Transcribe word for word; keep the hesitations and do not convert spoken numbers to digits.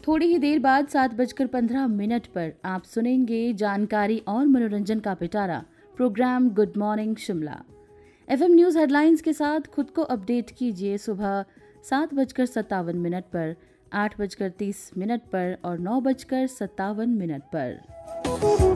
थोड़ी ही देर बाद सात बजकर पंद्रह मिनट पर आप सुनेंगे जानकारी और मनोरंजन का पिटारा programme good morning Shimla. FM news headlines के साथ खुद को अपडेट कीजिए सुबह सात बजकर सत्तावन मिनट पर, आठ बजकर तीस मिनट पर और नौ बजकर सत्तावन मिनट पर।